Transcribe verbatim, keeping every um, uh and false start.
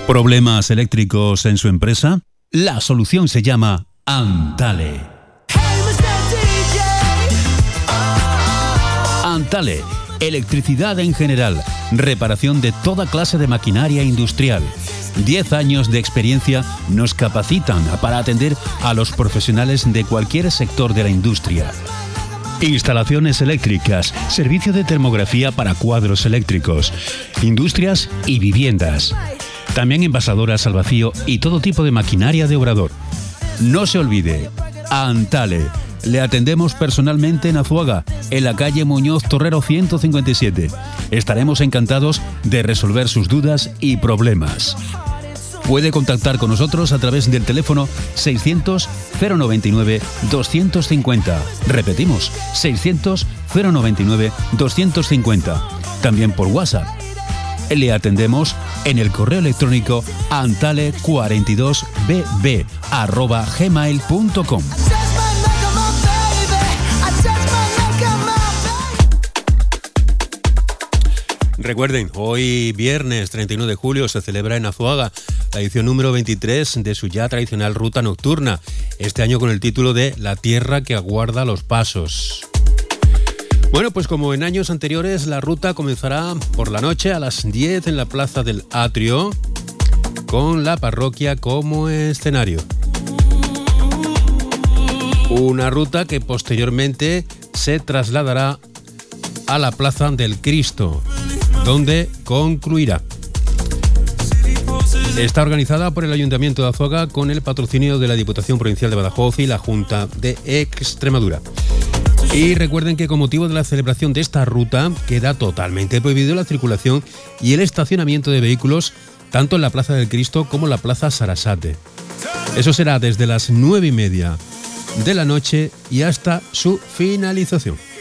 ¿Problemas eléctricos en su empresa? La solución se llama Antale. Antale, electricidad en general, reparación de toda clase de maquinaria industrial. Diez años de experiencia nos capacitan para atender a los profesionales de cualquier sector de la industria. Instalaciones eléctricas, servicio de termografía para cuadros eléctricos, industrias y viviendas. También envasadoras al vacío y todo tipo de maquinaria de obrador. No se olvide, Antale. Le atendemos personalmente en Azuaga, en la calle Muñoz Torrero ciento cincuenta y siete. Estaremos encantados de resolver sus dudas y problemas. Puede contactar con nosotros a través del teléfono seiscientos cero noventa y nueve doscientos cincuenta. Repetimos, seiscientos cero noventa y nueve doscientos cincuenta. También por WhatsApp. Le atendemos en el correo electrónico antale cuarenta y dos b b arroba gmail punto com. Recuerden, hoy viernes treinta y uno de julio se celebra en Azuaga la edición número veintitrés de su ya tradicional ruta nocturna, este año con el título de La tierra que aguarda los pasos. Bueno, pues como en años anteriores, la ruta comenzará por la noche a las diez en la Plaza del Atrio, con la parroquia como escenario. Una ruta que posteriormente se trasladará a la Plaza del Cristo, donde concluirá. Está organizada por el Ayuntamiento de Azuaga con el patrocinio de la Diputación Provincial de Badajoz y la Junta de Extremadura. Y recuerden que con motivo de la celebración de esta ruta queda totalmente prohibido la circulación y el estacionamiento de vehículos tanto en la Plaza del Cristo como en la Plaza Sarasate. Eso será desde las nueve y media de la noche y hasta su finalización.